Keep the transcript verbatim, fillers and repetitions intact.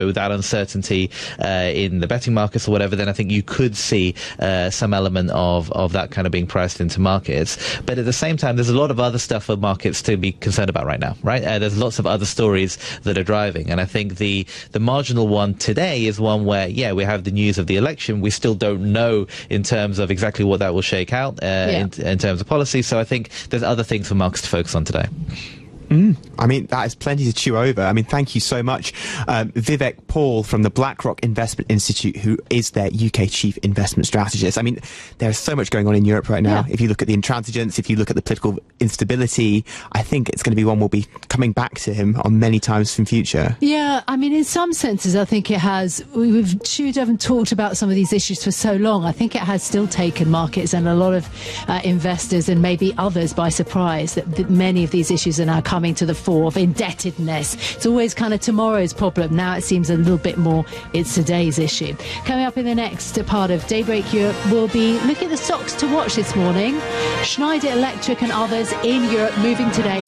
without uncertainty uh, in the betting markets or whatever, then I think you could see uh, some element of, of that kind of being priced into markets. But at the same time, there's a lot of other stuff for markets to be concerned about right now, right? Uh, there's lots of other stories that are driving. And I think the, the marginal one today is one where, yeah, we have the news of the election. We still don't know in terms of exactly what that will shake out uh, yeah. in, in terms of policy. So I think there's other things for markets to focus on today. Mm. I mean, that is plenty to chew over. I mean, thank you so much, um, Vivek Paul from the BlackRock Investment Institute, who is their U K chief investment strategist. I mean, there's so much going on in Europe right now. Yeah. If you look at the intransigence, if you look at the political instability, I think it's going to be one we'll be coming back to him on many times in future. Yeah, I mean, in some senses, I think it has. We've chewed over and talked about some of these issues for so long. I think it has still taken markets and a lot of uh, investors and maybe others by surprise that, that many of these issues are now coming to the fore, of indebtedness. It's always kind of tomorrow's problem. Now it seems a little bit more it's today's issue. Coming up in the next part of Daybreak Europe, we'll be looking at the stocks to watch this morning. Schneider Electric and others in Europe moving today